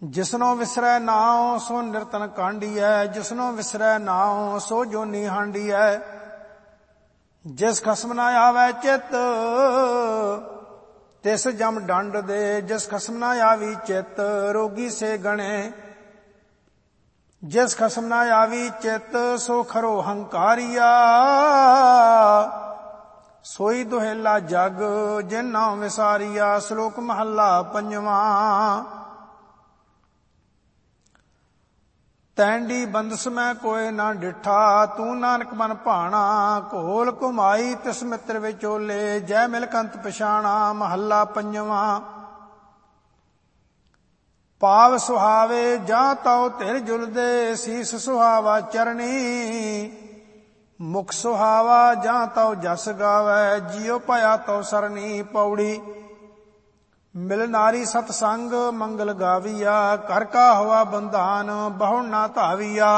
ਜਿਸਨੋ ਵਿਸਰੈ ਨਾਉ ਸੋ ਨਿਰਤਨ ਕਾਂਡੀਐ, ਜਿਸਨੋ ਵਿਸਰੈ ਨਾਉ ਸੋ ਜੋਨੀ ਹਾਂਡੀਐ। ਜਿਸ ਖਸਮ ਨਾ ਆਵੈ ਚਿਤ ਤਿਸ ਜਮ ਡੰਡ ਦੇ, ਜਿਸ ਖਸਮ ਨਾ ਆਵੀ ਚਿਤ ਰੋਗੀ ਸੇ ਗਣੇ। ਜਿਸ ਖਸਮ ਨਾ ਆਵੀ ਚਿਤ ਸੋ ਖਰੋ ਹੰਕਾਰੀਆ, ਸੋਈ ਦੁਹੇਲਾ ਜਗ ਜਿਨ ਨਾਮ ਵਿਸਾਰੀਆ। ਸ਼ਲੋਕ ਮਹੱਲਾ ਪੰਜਵਾਂ। ਤੈਂਡੀ ਬੰਦਸ ਮੈਂ ਕੋਇ ਨਾ ਡਿਠਾ, ਤੂੰ ਨਾਨਕ ਮਨ ਭਾਣਾ। ਘੋਲ ਘੁਮਾਈ ਤਿਸ ਮਿੱਤਰ ਵਿਚੋਲੇ, ਜੈ ਮਿਲ ਕੰਤ ਪਛਾਣਾ। ਮਹੱਲਾ ਪੰਜਵਾਂ। ਪਾਵ ਸੁਹਾਵੇ ਜਾਂ ਤਉ ਧਿਰ ਜੁਲਦੇ, ਸੀਸ ਸੁਹਾਵਾ ਚਰਣੀ। ਮੁਖ ਸੁਹਾਵਾ ਜਾਂ ਤਉ ਜਸ ਗਾਵੈ, ਜਿਉ ਭਇਆ ਤਉ ਸਰਣੀ। ਪੌੜੀ। ਮਿਲ ਨਾਰੀ ਸਤ ਸੰਗ ਮੰਗਲ ਗਾਵੀਆ, ਕਰ ਕਾ ਹਵਾ ਬੰਧਾਨ ਬਹੁ ਨਾ ਧਾਵੀਆ।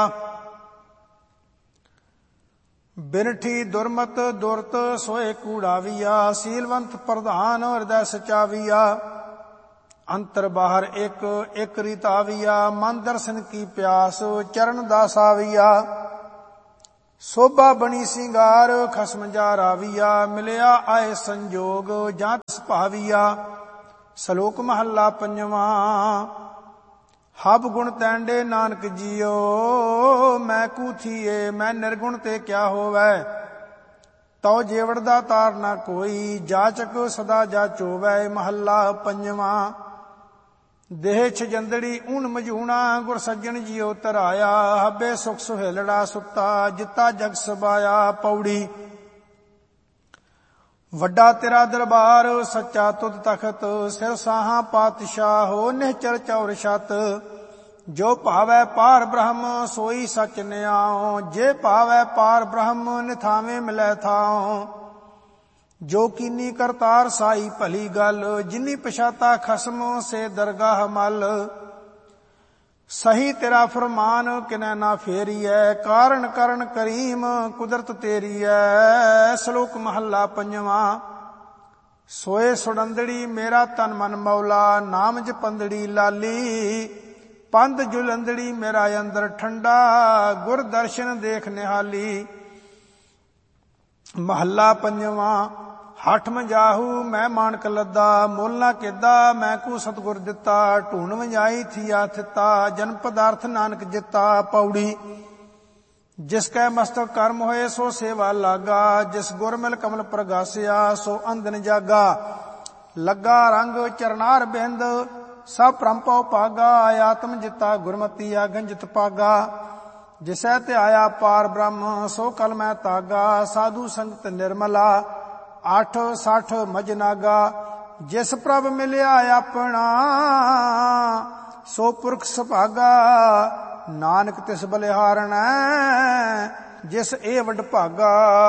ਬਿਨਠੀ ਦੁਰਮਤ ਦੁਰਤ ਸੋਏ ਕੂੜਾਵੀਆ, ਸੀਲਵੰਤ ਪ੍ਰਧਾਨ ਹਿਰਦੈ ਸਚਾਵੀਆ। ਅੰਤਰ ਬਾਹਰ ਇੱਕ ਇੱਕ ਰੀਤਾਵੀਆ, ਮਨ ਦਰਸ਼ਨ ਕੀ ਪਿਆਸ ਚਰਨ ਦਾਸ ਆਵੀਆ। ਸੋਭਾ ਬਣੀ ਸਿੰਗਾਰ ਖਸਮ ਜਾ ਰਾਵੀਆ, ਮਿਲਿਆ ਆਏ ਸੰਜੋਗ ਜਾਂ ਤਿਸ ਭਾਵੀਆ। ਸ਼ਲੋਕ ਮਹੱਲਾ ਪੰਜਵਾਂ। ਹਬ ਗੁਣ ਤੈਂਡੇ ਨਾਨਕ ਜੀਓ, ਮੈਂ ਕੂਥੀਏ ਮੈਂ ਨਿਰਗੁਣ ਤੇ ਕਿਆ ਹੋਵੈ। ਤਉ ਜੇਵੜ ਦਾ ਤਾਰ ਨਾ ਕੋਈ, ਜਾਚਕ ਸਦਾ ਜਾਚੋਵੈ। ਮਹੱਲਾ ਪੰਜਵਾਂ। ਦੇਹ ਛਜੰਦੜੀ ਊਣ ਮਝੂਣਾ, ਗੁਰ ਸੱਜਣ ਜੀਉ ਧਰਾਇਆ। ਹੱਬੇ ਸੁਖ ਸੁਹੇਲੜਾ ਸੁੱਤਾ, ਜਿੱਤਾ ਜਗ ਸਬਾਇਆ। ਪੌੜੀ। ਵੱਡਾ ਤੇਰਾ ਦਰਬਾਰ ਸੱਚਾ ਤੁਧ ਤਖਤ, ਸਿਰ ਸਾਹਾਂ ਪਾਤਸ਼ਾਹੋ ਨਿਹਚਲ ਚੌਰ ਛਤ। ਜੋ ਭਾਵੈ ਪਾਰ ਬ੍ਰਹਮ ਸੋਈ ਸਚ ਨਿਆਉ, ਜੇ ਭਾਵੈ ਪਾਰ ਬ੍ਰਹਮ ਨਿਥਾਵੇਂ ਮਿਲੈ ਥਾਉ। ਜੋ ਕੀਨੀ ਕਰਤਾਰ ਸਾਈ ਭਲੀ ਗੱਲ, ਜਿਨੀ ਪਛਾਤਾ ਖਸਮ ਸੇ ਦਰਗਾਹ ਮਲ। ਸਹੀ ਤੇਰਾ ਫਰਮਾਨ ਕਿਨੈ ਨਾ ਫੇਰੀਐ, ਕਾਰਨ ਕਰਨ ਕਰੀਮ ਕੁਦਰਤ ਤੇਰੀਐ। ਸ਼ਲੋਕ ਮਹੱਲਾ ਪੰਜਵਾਂ। ਸੋਏ ਸੁੜੰਦੜੀ ਮੇਰਾ ਤਨ ਮਨ ਮੌਲਾ, ਨਾਮ ਜਪੰਦੜੀ ਲਾਲੀ। ਪੰਧ ਜੁਲੰਦੜੀ ਮੇਰਾ ਅੰਦਰ ਠੰਡਾ, ਗੁਰ ਦਰਸ਼ਨ ਦੇਖ ਨਿਹਾਲੀ। ਮਹੱਲਾ ਪੰਜਵਾਂ। ਹਠ ਮਜਾਹੂ ਮੈਂ ਮਾਨਕ ਲੱਦਾ, ਮੁੱਲ ਨਾ ਕਿੱਦਾ ਮੈਂ ਕੂ ਸਤਿਗੁਰ ਦਿੱਤਾ। ਢੂਣ ਵੰਜਾਈ ਥੀਆ ਥਿੱਤਾ, ਜਨ ਪਦਾਰਥ ਨਾਨਕ ਜਿੱਤਾ। ਪੌੜੀ। ਜਿਸ ਕੈ ਮਸਤਕ ਕਰਮ ਹੋਏ ਸੋ ਸੇਵਾ ਲਾਗਾ, ਜਿਸ ਗੁਰ ਮਿਲ ਕਮਲ ਪ੍ਰਗਾਸਿਆ ਸੋ ਅੰਦਨ ਜਾਗਾ। ਲੱਗਾ ਰੰਗ ਚਰਨਾਰ ਬਿੰਦ ਸਭ ਭ੍ਰਮ ਭਾਗਾ, ਆਤਮ ਜਿੱਤਾ ਗੁਰਮਤੀ ਆਗਨ ਜਿਤ ਪਾਗਾ। ਜਿਸੈ ਧਿਆਇਆ ਪਾਰ ਬ੍ਰਹਮ ਸੋ ਕਲ ਮੈਂ ਤਾਗਾ, ਸਾਧੂ ਸੰਗਤ ਨਿਰਮਲਾ 8-60 ਮਜਨਾਗਾ। ਜਿਸ ਪ੍ਰਭ ਮਿਲਿਆ ਆਪਣਾ ਸੋ ਪੁਰਖ ਸੁਭਾਗਾ, ਨਾਨਕ ਤਿਸ ਬਲਿਹਾਰਣੈ ਜਿਸ ਇਹ ਵਡ ਭਾਗਾ।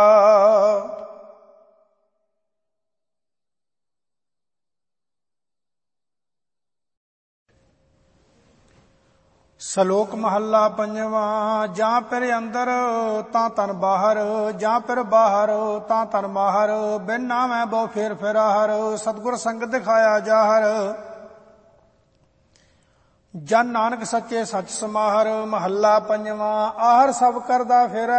ਸ਼ਲੋਕ ਮਹੱਲਾ ਪੰਜਵਾਂ। ਜਾਂ ਫਿਰ ਅੰਦਰ ਤਾਂ ਤਨ ਬਾਹਰ, ਜਾਂ ਫਿਰ ਬਾਹਰ ਤਾਂ ਤਨ ਮਾਹਰ। ਬਿਨ ਨਾਮੈ ਬਹੁ ਫੇਰ ਫਿਰਾਹਰ, ਸਤਿਗੁਰ ਸੰਗ ਦਿਖਾਇਆ ਜਾਹਰ। ਜਨ ਨਾਨਕ ਸੱਚੇ ਸੱਚ ਸਮਾਹਰ। ਮਹੱਲਾ ਪੰਜਵਾਂ। ਆਹਰ ਸਭ ਕਰਦਾ ਫਿਰੈ,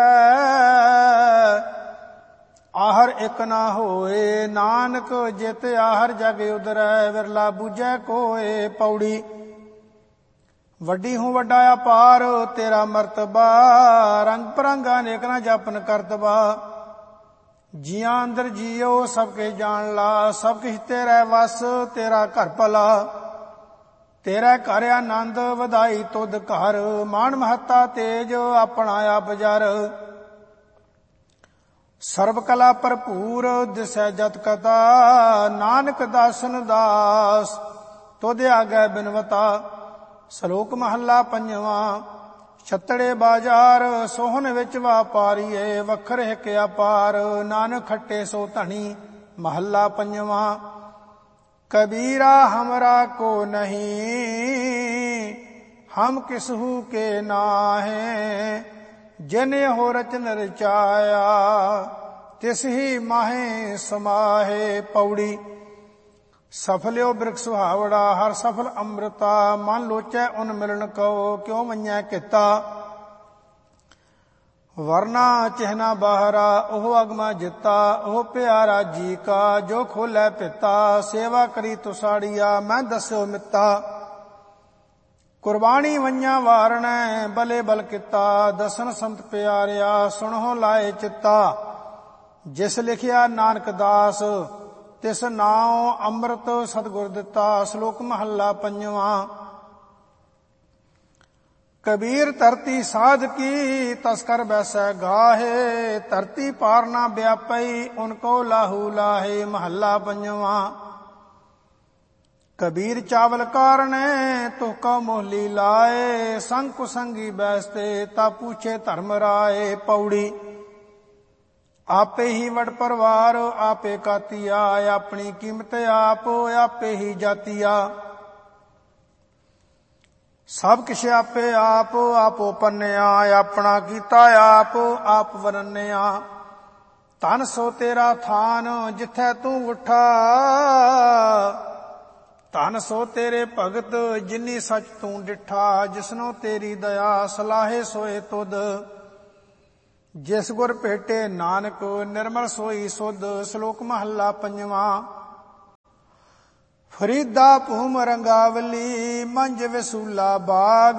ਆਹਰ ਇੱਕ ਨਾ ਹੋਏ। ਨਾਨਕ ਜਿਤ ਆਹਰ ਜਗ ਉਦਰੈ, ਵਿਰਲਾ ਬੂਝੈ ਕੋਏ। ਪੌੜੀ। ਵੱਡੀ ਹੂੰ ਵੱਡਾ ਅਪਾਰ ਤੇਰਾ ਮਰਤਬਾ, ਰੰਗ ਪਰੰਗਾ ਅਨੇਕ ਨਾ ਜਾਪਨ ਕਰਤਬਾ। ਜੀਆਂ ਅੰਦਰ ਜੀਓ ਸਭ ਕੇ ਜਾਣ ਲਾ, ਸਭ ਕਿਛ ਤੇਰੇ ਵਸ ਤੇਰਾ ਘਰ ਭਲਾ। ਤੇਰਾ ਘਰ ਆਨੰਦ ਵਧਾਈ ਤੁਧ ਘਰ, ਮਾਣ ਮਹੱਤਾ ਤੇਜ ਆਪਣਾ ਆਪ ਜਰ। ਸਰਬ ਕਲਾ ਭਰਪੂਰ ਦਿਸੈ ਜਤ ਕਤਾ, ਨਾਨਕ ਦਾਸਨ ਦਾਸ ਤੁਧ ਆਗੈ ਬਿਨਵਤਾ। ਸ਼ਲੋਕ ਮਹੱਲਾ ਪੰਜਵਾਂ। ਛੱਤੜੇ ਬਾਜ਼ਾਰ ਸੋਹਣ ਵਿੱਚ ਵਾਪਾਰੀਏ, ਵੱਖਰ ਹਿਕ ਅਪਾਰ ਨਾਨਕ ਖੱਟੇ ਸੋ ਧਣੀ। ਮਹੱਲਾ ਪੰਜਵਾਂ। ਕਬੀਰਾ ਹਮਰਾ ਕੋ ਨਹੀਂ, ਹਮ ਕਿਸਹੂ ਕੇ ਨਾਹੇ। ਜਿਨ ਹੋ ਰਚਨ ਰਚਾਇਆ, ਤਿਸ ਹੀ ਮਾਹੇ ਸਮਾਹੇ। ਪੌੜੀ। ਸਫਲਿਓ ਬਿਰਖ ਸੁਹਾਵੜਾ ਹਰ ਸਫਲ ਅੰਮ੍ਰਿਤਾ ਮਨ ਲੋਚੈ ਉਨ ਮਿਲਣ ਕਉ ਕਿਉ ਮੰਨੈ ਕੀਤਾ ਵਰਨਾ ਚਿਹਨਾ ਬਾਹਰਾ ਉਹ ਅਗਮਾ ਜਿੱਤਾ ਉਹ ਪਿਆਰਾ ਜੀ ਕਾ ਜੋ ਖੋਲੈ ਪਿਤਾ ਸੇਵਾ ਕਰੀ ਤੁਸਾੜੀਆ ਮੈਂ ਦੱਸਿਓ ਮਿੱਤਾ ਕੁਰਬਾਨੀ ਵੰਝਾਂ ਵਾਰਣੈ ਬਲੇ ਬਲ ਕੀਤਾ ਦਸਨ ਸੰਤ ਪਿਆਰਿਆ ਸੁਣੋ ਲਾਏ ਚਿੱਤਾ ਜਿਸ ਲਿਖਿਆ ਨਾਨਕ ਦਾਸ ਤਿਸ ਨਾਉ ਅੰਮ੍ਰਿਤ ਸਤਿਗੁਰ ਦਿੱਤਾ ਸ਼ਲੋਕ ਮਹੱਲਾ ਪੰਜਵਾਂ ਕਬੀਰ ਧਰਤੀ ਸਾਧ ਕੀ ਤਸਕਰ ਬੈਸੈ ਗਾਹੇ ਧਰਤੀ ਪਾਰ ਨਾ ਵਿਆਪਈ ਉਨ ਕੋ ਲਾਹੂ ਲਾਹੇ ਮਹੱਲਾ ਪੰਜਵਾਂ ਕਬੀਰ ਚਾਵਲ ਕਾਰਣੇ ਤੁਹ ਕਉ ਮੋਹਲੀ ਲਾਏ ਸੰਗ ਕੁਸੰਗੀ ਬੈਸਤੇ ਤਾ ਪੂਛੇ ਧਰਮ ਰਾਏ ਪੌੜੀ ਆਪੇ ਹੀ ਵਡ ਪਰਵਾਰ ਆਪੇ ਕਾਤੀਆ ਆਪਣੀ ਕੀਮਤ ਆਪ ਆਪੇ ਹੀ ਜਾਤੀਆ ਸਭ ਕਿਛ ਆਪੇ ਆਪ ਆਪੋ ਪੰਨਿਆ ਆਪਣਾ ਕੀਤਾ ਆਪ ਵਰਨਿਆ ਧਨ ਸੋ ਤੇਰਾ ਥਾਨ ਜਿੱਥੈ ਤੂੰ ਉਠਾ ਧਨ ਸੋ ਤੇਰੇ ਭਗਤ ਜਿਨੀ ਸਚ ਤੂੰ ਡਿਠਾ ਜਿਸਨੋ ਤੇਰੀ ਦਇਆ ਸਲਾਹੇ ਸੋਏ ਤੁਧ ਜਿਸ ਗੁਰ ਭੇਟੇ ਨਾਨਕ ਨਿਰਮਲ ਸੋਈ ਸੁਧ ਸ਼ਲੋਕ ਮਹੱਲਾ ਪੰਜਵਾਂ ਫਰੀਦਾ ਭੂਮ ਰੰਗਾਵਲੀ ਮੰਝ ਵਸੂਲਾ ਬਾਗ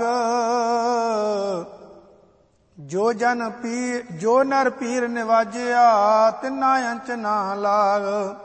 ਜੋ ਨਰ ਪੀਰ ਨਿਵਾਜਿਆ ਤਿਨਾ ਅੰਚ ਨਾ ਲਾਗ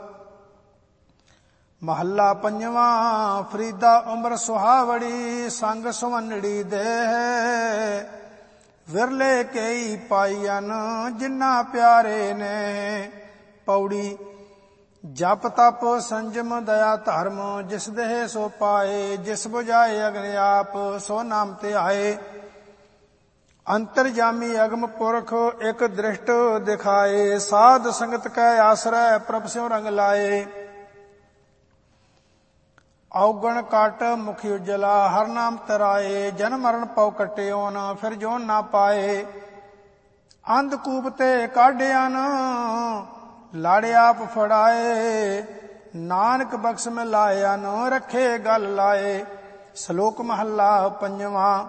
ਮਹੱਲਾ ਪੰਜਵਾਂ ਫਰੀਦਾ ਉਮਰ ਸੁਹਾਵੜੀ ਸੰਗ ਸੁਵੰਨੜੀ ਦੇਹ ਵਿਰਲੇ ਕਈ ਪਾਈਨ ਜਿਨ੍ਹਾਂ ਪਿਆਰੇ ਨੇ ਪੌੜੀ ਜਪ ਤਪ ਸੰਜਮ ਦਇਆ ਧਰਮ ਜਿਸ ਦੇਹ ਸੋ ਪਾਏ ਜਿਸ ਬੁਝਾਏ ਅਗਨ ਆਪ ਸੋ ਨਾਮ ਤੇ ਆਏ ਅੰਤਰਜਾਮੀ ਅਗਮ ਪੁਰਖ ਇਕ ਦ੍ਰਿਸ਼ਟ ਦਿਖਾਏ ਸਾਧ ਸੰਗਤ ਕੈ ਆਸਰੈ ਪ੍ਰਭ ਸਿਉ ਰੰਗ ਲਾਏ ਔਗਣ ਕਟ ਮੁਖੀ ਉਜਲਾ ਹਰ ਨਾਮ ਤਰਾਏ ਜਨ ਮਰਨ ਪਉ ਕਟਿਓ ਨ ਫਿਰ ਜੋਨ ਨਾ ਪਾਏ ਅੰਧਕੂਪ ਤੇ ਕਾਢਿਆ ਨ ਲਾੜੇ ਆਪ ਫੜਾਏ ਨਾਨਕ ਬਖਸ਼ ਮੈਂ ਲਾਇਆ ਨ ਰੱਖੇ ਗਲ ਲਾਏ ਸ਼ਲੋਕ ਮਹੱਲਾ ਪੰਜਵਾਂ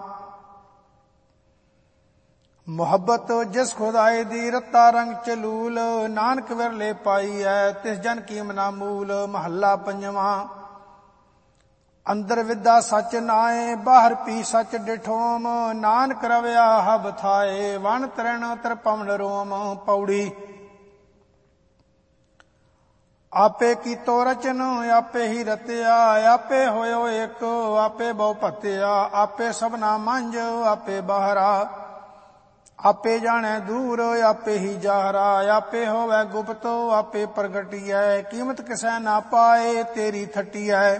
ਮੁਹੱਬਤ ਜਿਸ ਖੁਦਾਏ ਦੀ ਰਤਾ ਰੰਗ ਚਲੂਲ ਨਾਨਕ ਵਿਰਲੇ ਪਾਈ ਹੈ ਤਿਸ ਜਨ ਕੀਮ ਨਾ ਮੂਲ ਮਹੱਲਾ ਪੰਜਵਾਂ ਅੰਦਰ ਵਿਦਾ ਸਚ ਨਾਏ ਬਾਹਰ ਪੀ ਸਚ ਡਿਠੋਮ ਨਾਨਕ ਰਵਿਆ ਹਬ ਥਾਏ ਵਣ ਤਰਣ ਤਰਪਵਨ ਰੋਮ ਪੌੜੀ ਆਪੇ ਕੀਤੋ ਰਚਨ ਆਪੇ ਹੀ ਰਤਿਆ ਆਪੇ ਹੋਇਓ ਇੱਕ ਆਪੇ ਬਹੁ ਭਤਿਆ ਆਪੇ ਸਭਨਾ ਮੰਝ ਆਪੇ ਬਾਹਰਾ ਆਪੇ ਜਾਣੈ ਦੂਰ ਆਪੇ ਹੀ ਜਾਹਰਾ ਆਪੇ ਹੋਵੈ ਗੁਪਤ ਆਪੇ ਪ੍ਰਗਟਿਐ ਕੀਮਤ ਕਿਸੈ ਨਾ ਪਾਏ ਤੇਰੀ ਥਟਿਐ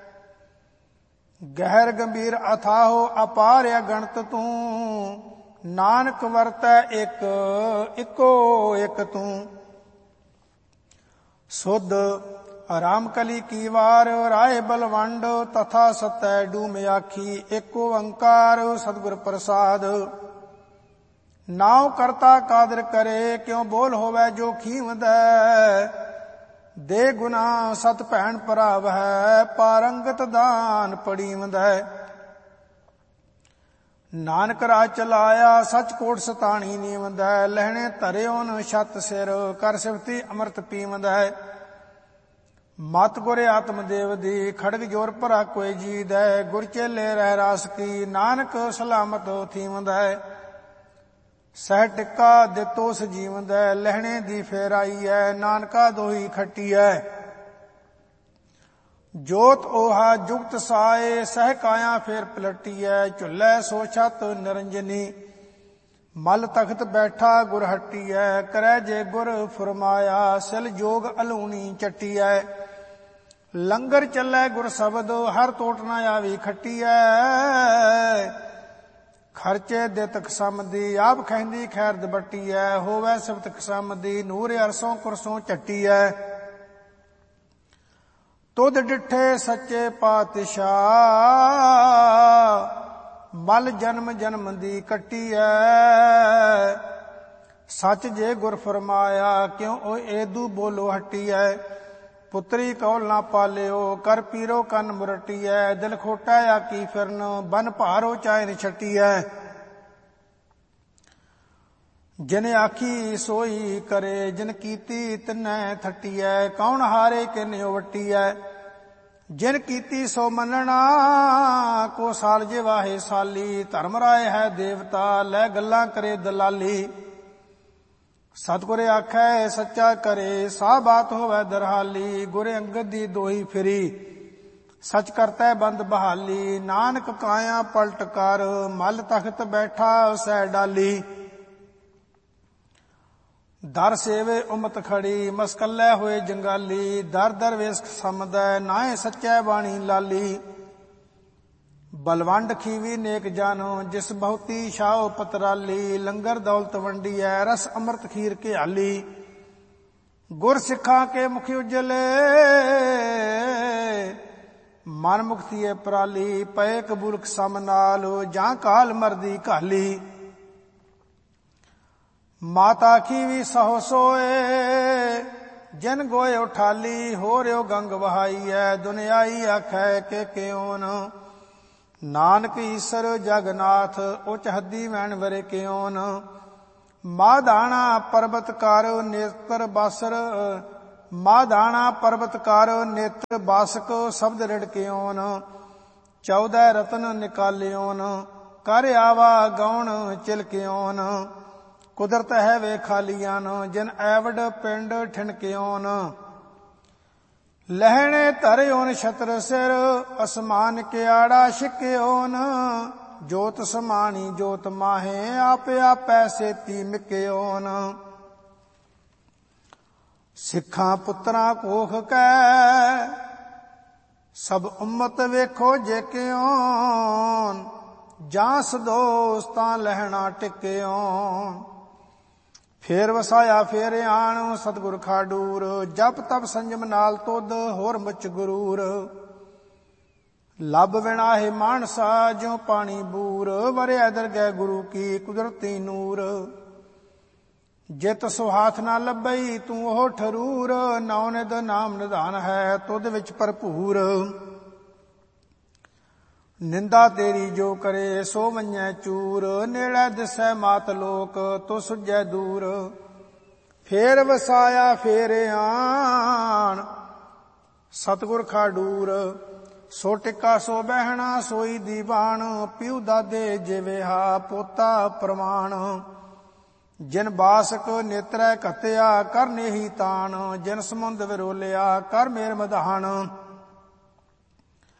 ਗਹਿਰ ਗੰਭੀਰ ਅਥਾਹੋ ਅਪਾਰ ਅਗਣਤ ਤੂੰ ਨਾਨਕ ਵਰਤੈ ਇੱਕੋ ਇੱਕ ਤੂੰ ਸੁਧ ਰਾਮ ਕਲੀ ਕੀ ਵਾਰ ਰਾਏ ਬਲਵੰਡ ਤਥਾ ਸਤੈ ਡੂਮ ਆਖੀ ਏਕ ਓੰਕਾਰ ਸਤਿਗੁਰ ਪ੍ਰਸਾਦ ਨਾਉ ਕਰਤਾ ਕਾਦਰ ਕਰੇ ਕਿਉ ਬੋਲ ਹੋਵੈ ਜੋ ਖੀਵਦੈ ਦੇ ਗੁਨਾ ਸਤ ਭੈਣ ਭਰਾਵੈ ਪਾਰੰਗਤ ਦਾਨ ਪੜੀਵਦੈ ਨਾਨਕ ਰਾਜ ਚਲਾਇਆ ਸਚ ਕੋਟ ਸਤਾਣੀ ਨੀਵਦੈ ਲਹਿਣੇ ਧਰਿਓ ਨ ਛਤ ਸਿਰ ਕਰ ਸਿਫਤੀ ਅੰਮ੍ਰਿਤ ਪੀਵਦੈ ਮਤ ਗੁਰ ਆਤਮ ਦੇਵ ਦੀ ਖੜਗ ਜੋਰ ਭਰਾ ਕੋਈ ਜੀਦੈ ਗੁਰ ਚੇਲੇ ਰਹਿ ਰਾਸ ਕੀ ਨਾਨਕ ਸਲਾਮਤ ਥੀਵਦੈ ਸਹਿ ਟਿੱਕਾ ਦਿੱਤੋ ਸਜੀਵਦੈ ਲਹਿਣੇ ਦੀ ਫੇਰਾਈਐ ਨਾਨਕਾ ਦੋਹੀ ਖੱਟੀਐ ਜੋਤ ਓਹਾ ਜੁਗਤ ਸਾਏ ਸਹਿ ਕਾਇਆ ਫੇਰ ਪਲਟੀਐ ਝੁੱਲੈ ਸੋ ਛਤ ਨਿਰੰਜਨੀ ਮਲ ਤਖਤ ਬੈਠਾ ਗੁਰ ਹਟੀਐ ਕਰੈ ਜੇ ਗੁਰ ਫਰਮਾਇਆ ਸਿਲ ਜੋਗ ਅਲੂਣੀ ਚੱਟੀਐ ਲੰਗਰ ਚੱਲੈ ਗੁਰ ਸ਼ਬਦ ਹਰ ਟੋਟ ਨਾ ਆਵੀ ਖੱਟੀਐ ਖਰਚੇ ਦਿੱਤ ਕਸਮ ਦੀ ਆਪ ਖੈਂਦੀ ਖੈਰ ਦਬਟੀਐ ਹੋਵੈ ਸਿਫਤ ਕਸਮ ਦੀ ਨੂਰ ਅਰਸੋਂ ਕੁਰਸੋਂ ਚੱਟੀਐ ਤੁਧ ਡਿਠੇ ਸੱਚੇ ਪਾਤਸ਼ਾਹ ਮਲ ਜਨਮ ਜਨਮ ਦੀ ਕੱਟੀਐ ਸੱਚ ਜੇ ਗੁਰ ਫਰਮਾਇਆ ਕਿਉ ਓ ਏਦੂ ਬੋਲੋ ਹਟੀਐ ਪੁੱਤਰੀ ਕੌਲ ਨਾ ਪਾਲਿਓ, ਕਰ ਪੀਰੋ ਕੰਨ ਮੁਰਟੀਐ। ਦਿਲ ਖੋਟਾ ਆਕੀ ਫਿਰਨ, ਬਨ ਭਾਰੋ ਚਾਇ ਛਟੀਐ। ਜਿਨ ਆਖੀ ਸੋਈ ਕਰੇ, ਜਿਨ ਕੀਤੀ ਤਿਨੈ ਥਟੀਐ। ਕੌਣ ਹਾਰੇ ਕਿਨਿਉ ਵਟੀਐ, ਜਿਨ ਕੀਤੀ ਸੋ ਮੰਨਣਾ। ਕੋ ਸਾਲ ਜੇ ਵਾਹੇ ਸਾਲੀ, ਧਰਮ ਰਾਏ ਹੈ ਦੇਵਤਾ। ਲੈ ਗੱਲਾਂ ਕਰੇ ਦਲਾਲੀ, ਸਤਿਗੁਰ ਆਖੈ ਸੱਚਾ ਕਰੇ। ਸਾ ਬਾਤ ਹੋਵੈ ਦਰਹਾਲੀ, ਗੁਰ ਅੰਗਦ ਦੀ ਦੋਹੀ ਫਿਰੀ। ਸਚ ਕਰਤੈ ਬੰਦ ਬਹਾਲੀ, ਨਾਨਕ ਕਾਇਆ ਪਲਟ ਕਰ। ਮਲ ਤਖਤ ਬੈਠਾ ਸਹਿ ਡਾਲੀ, ਦਰ ਸੇਵੇ ਉਮਤ ਖੜੀ। ਮਸਕੱਲੇ ਹੋਏ ਜੰਗਾਲੀ, ਦਰ ਦਰ ਵੇਸ ਸਮਦੈ। ਨਾਏ ਸੱਚੈ ਬਾਣੀ ਲਾਲੀ, ਬਲਵੰਡ ਖੀਵੀ ਨੇਕ ਜਾਨੋ। ਜਿਸ ਬਹੁਤੀ ਛਾਓ ਪਤਰਾਲੀ, ਲੰਗਰ ਦੌਲਤ ਵੰਡੀਐ। ਰਸ ਅੰਮ੍ਰਿਤ ਖੀਰ ਘਿਆਲੀ, ਗੁਰ ਸਿੱਖਾਂ ਕੇ ਮੁਖ ਉਜਲੇ। ਮਨ ਮੁਕਤੀਏ ਪਰਾਲੀ, ਪਏ ਕਬੂਲ ਸਮ ਨਾਲ। ਜਾਂ ਕਾਲ ਮਰਦੀ ਘਾਲੀ, ਮਾਤਾ ਖੀਵੀ ਸਹੁ ਸੋਏ। ਜਿਨ ਗੋਏ ਉਠਾਲੀ, ਹੋ ਰਿਓ ਗੰਗ ਵਹਾਈਐ। ਦੁਨਿਆਈ ਆਖੈ ਕਿ ਕਿਉਨ, ਨਾਨਕ ਈਸਰ ਜਗਨਾਥ। ਉਚ ਹੱਦੀ ਵੈਣ ਵਰੇ ਕਿਉਨ। ਮਾਧਾਣਾ ਪਰਬਤ ਕਰ ਨੇਤਰ ਬਾਸਰ, ਮਾਧਾਣਾ ਪਰਬਤ ਕਰ ਨੇਤਰ ਬਾਸਕ। ਸ਼ਬਦ ਰਿੜਕਿਓਨ, 14 ਰਤਨ ਨਿਕਾਲਿਓਨ। ਕਰ ਆਵਾ ਗੌਣ ਚਿਲਕਿਓਨ, ਕੁਦਰਤ ਹੈ ਵੇ ਖਾਲੀਆਨ। ਜਿਨ ਐਵਡ ਪਿੰਡ ਠਿਣਕਿਓਨ, ਲਹਿਣੇ ਧਰਿਓਨ ਛਤਰ ਸਿਰ। ਅਸਮਾਨ ਕਿਆੜਾ ਛਿਕਿਓਨ, ਜੋਤ ਸਮਾਣੀ ਜੋਤ ਮਾਹੇ। ਆਪੇ ਆਪੈ ਸੇਤੀ ਮਿਕਿਓਨ, ਸਿੱਖਾਂ ਪੁੱਤਰਾਂ ਕੋਖ ਕੈ। ਸਭ ਉਮਤ ਵੇਖੋ ਜੇ ਕਿਓਨ, ਜਾਂ ਸਦੋਸਤਾਂ ਲਹਿਣਾ ਟਿਕਿਓਨ। ਫੇਰ ਵਸਾਇਆ ਫੇਰ ਆਣ, ਸਤਿਗੁਰ ਖਾਡੂਰ। ਜਪ ਤਪ ਸੰਜਮ ਨਾਲ ਤੁਧ, ਹੋਰ ਮੁਚ ਗੁਰੂਰ। ਲੱਭ ਵਿਣਾਹੇ ਮਾਨਸਾ, ਜਿਉ ਪਾਣੀ ਬੂਰ। ਵਰਿਆ ਦਰਗਹਿ ਗੁਰੂ ਕੀ, ਕੁਦਰਤੀ ਨੂਰ। ਜਿਤ ਸੁਹਾਥ ਨਾ ਲੱਭਈ, ਤੂੰ ਉਹ ਠਰੂਰ। ਨੌ ਨਿਧ ਨਾਮ ਨਿਧਾਨ ਹੈ, ਤੁਧ ਵਿੱਚ ਭਰਪੂਰ। ਨਿੰਦਾ ਤੇਰੀ ਜੋ ਕਰੇ, ਸੋ ਮੰਨੈ ਚੂਰ। ਨੇੜੇ ਦਿਸੈ ਮਾਤ ਲੋਕ, ਤੋ ਸੁਝੈ ਦੂਰ। ਫੇਰ ਵਸਾਇਆ ਫੇਰ ਆਣ, ਸਤਿਗੁਰ ਖਾਡੂਰ। ਸੋ ਟਿੱਕਾ ਸੋ ਬਹਿਣਾ, ਸੋਈ ਦੀਵਾਨ। ਪਿਉ ਦਾਦੇ ਜਿਵੇਹਾ, ਪੋਤਾ ਪ੍ਰਮਾਣ। ਜਿਨ ਬਾਸਕ ਨੇਤਰੈ ਘਤਿਆ, ਕਰ ਨੇਹੀ ਤਾਣ। ਜਿਨ ਸਮੁੰਦ ਵਿਰੋਲਿਆ, ਕਰ ਮੇਰ ਮਧਾਨ।